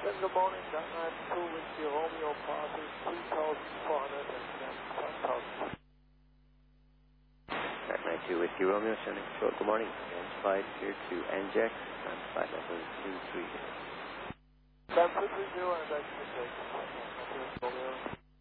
good morning, Gunman 2 Whiskey Romeo passes 3,410, 10,000. Gunman 2 Whiskey Romeo, sending control, good morning. End flight here to NJX, and flight level 23.